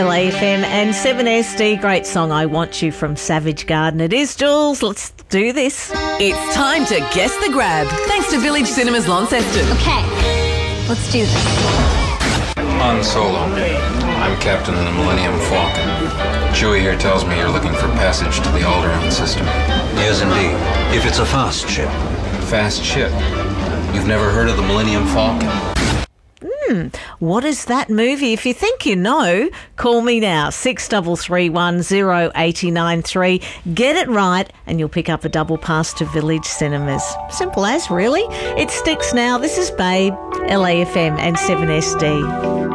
LAFM and 7SD. Great song, I Want You, from Savage Garden. It is, Jules. Let's do this. It's time to guess the grab, thanks to Village Cinemas Launceston. Okay, let's do this. Han Solo. I'm captain of the Millennium Falcon. Chewie here tells me you're looking for passage to the Alderaan system. Yes, indeed. If it's a fast ship. Fast ship? You've never heard of the Millennium Falcon? What is that movie? If you think you know, call me now, 63310893. Get it right and you'll pick up a double pass to Village Cinemas. Simple as, really. It sticks now. This is Babe, LAFM and 7SD.